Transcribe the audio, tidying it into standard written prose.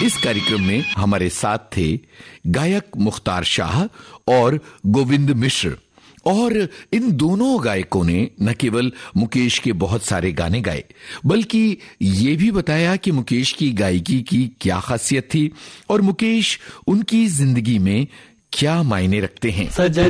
इस कार्यक्रम में हमारे साथ थे गायक मुख्तार शाह और गोविंद मिश्र, और इन दोनों गायकों ने न केवल मुकेश के बहुत सारे गाने गाए, बल्कि ये भी बताया कि मुकेश की गायकी की क्या खासियत थी और मुकेश उनकी जिंदगी में क्या मायने रखते हैं।